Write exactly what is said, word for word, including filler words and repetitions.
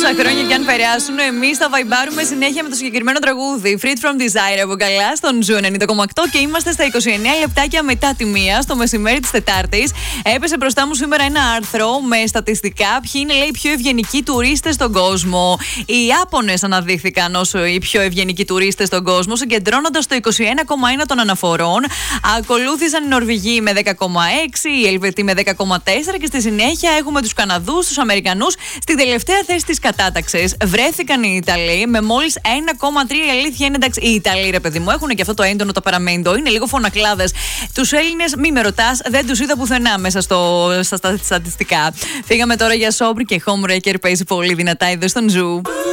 Όσα χρόνια και αν περάσουν, εμείς θα βαϊμπάρουμε συνέχεια με το συγκεκριμένο τραγούδι. Freed from Desire από καλά στον Ζου ενενήντα κόμμα οκτώ και είμαστε στα είκοσι εννέα λεπτάκια μετά τη μία, στο μεσημέρι της Τετάρτης. Έπεσε μπροστά μου σήμερα ένα άρθρο με στατιστικά. Ποιοι είναι, λέει, οι πιο ευγενικοί τουρίστες στον κόσμο. Οι Ιάπωνες αναδείχθηκαν ως οι πιο ευγενικοί τουρίστες στον κόσμο, συγκεντρώνοντας το είκοσι ένα κόμμα ένα των αναφορών. Ακολούθησαν οι Νορβηγοί με δέκα κόμμα έξι, οι Ελβετοί με δέκα κόμμα τέσσερα και στη συνέχεια έχουμε τους Καναδούς, τους Αμερικανούς. Στην τελευταία θέση της κατάταξης βρέθηκαν οι Ιταλοί με μόλις ένα κόμμα τρία. Η αλήθεια είναι, εντάξει, οι Ιταλοί, ρε παιδί μου, έχουν και αυτό το έντονο το παραμέντο. Είναι λίγο φωνακλάδες. Τους Έλληνες, μη με ρωτάς, δεν τους είδα πουθενά μέσα στο, στα στατιστικά. Φύγαμε τώρα για Σόμπρι και Homewrecker, παίζει πολύ δυνατά εδώ στον Ζου.